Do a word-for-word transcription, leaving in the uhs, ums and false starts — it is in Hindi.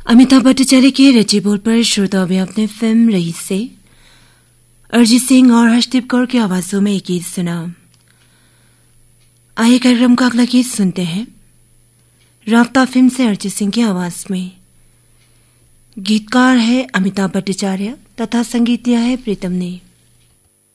अमिताभ भट्टाचार्य के रचे बोल पर श्रोताओं में अपने फिल्म रईस से अरिजीत सिंह और हर्षदीप कौर की आवाजों में एक गीत सुना। आइए कार्यक्रम का अगला गीत सुनते हैं राफ्ता फिल्म से अरिजीत सिंह की आवाज में। गीतकार है अमिताभ भट्टाचार्य तथा संगीत दिया है प्रीतम ने।